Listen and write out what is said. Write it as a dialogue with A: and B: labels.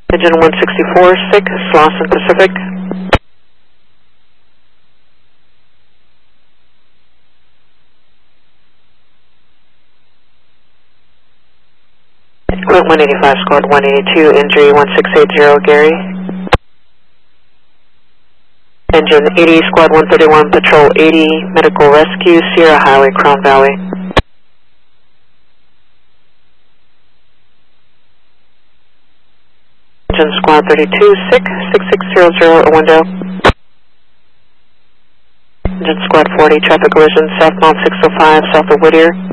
A: Engine 164, sick, Slauson Pacific. Equipment 185, squad 182, injury 1680, Gary. Engine 80, squad 131, patrol 80, medical rescue, Sierra Highway, Crown Valley. Engine squad 32, sick, 6600, a window. Engine squad 40, traffic collision, southbound 605, south of Whittier.